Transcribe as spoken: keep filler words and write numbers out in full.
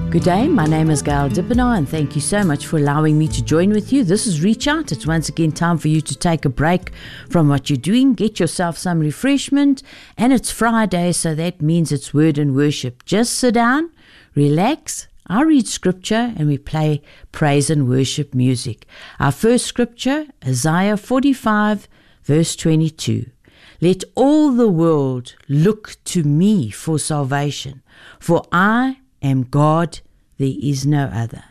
Good day, my name is Gail Dippenaar and thank you so much for allowing me to join with you. This is Reach Out. It's once again time for you to take a break from what you're doing, get yourself some refreshment, and it's Friday, so that means it's word and worship. Just sit down, relax, I read scripture and we play praise and worship music. Our first scripture, Isaiah forty-five, verse twenty-two. Let all the world look to me for salvation, for I am God, there is no other.